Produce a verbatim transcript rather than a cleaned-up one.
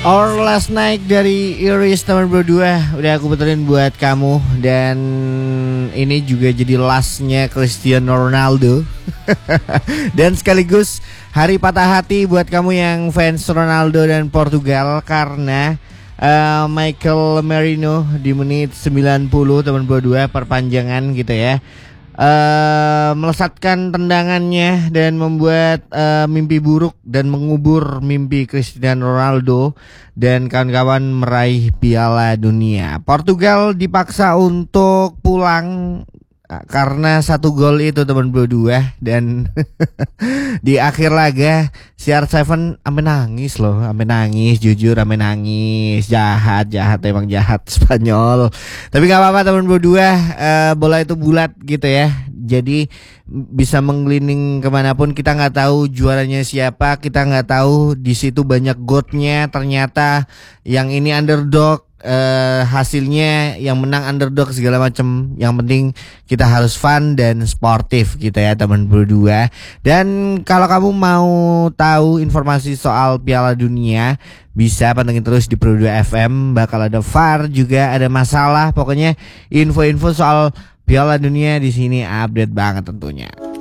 Our Last Night dari Iris teman berdua udah aku puterin buat kamu. Dan ini juga jadi lastnya Cristiano Ronaldo. Dan sekaligus hari patah hati buat kamu yang fans Ronaldo dan Portugal. Karena uh, Michael Merino di menit sembilan puluh teman berdua perpanjangan gitu ya, Uh, melesatkan tendangannya dan membuat uh, mimpi buruk dan mengubur mimpi Cristiano Ronaldo dan kawan-kawan meraih Piala Dunia. Portugal dipaksa untuk pulang karena satu gol itu teman berdua. Dan di akhir laga C R tujuh sampai nangis loh, sampai nangis, jujur sampai nangis. Jahat, jahat emang jahat Spanyol. Tapi nggak apa-apa teman berdua, uh, bola itu bulat gitu ya. Jadi bisa menggelining kemanapun. Kita nggak tahu juaranya siapa, kita nggak tahu di situ banyak godnya. Ternyata yang ini underdog. Uh, hasilnya yang menang underdog segala macam. Yang penting kita harus fun dan sportif gitu ya teman berdua. Dan kalau kamu mau tahu informasi soal Piala Dunia, bisa pantengin terus di Pro dua F M. Bakal ada V A R juga, ada masalah. Pokoknya info-info soal Piala Dunia di sini update banget tentunya.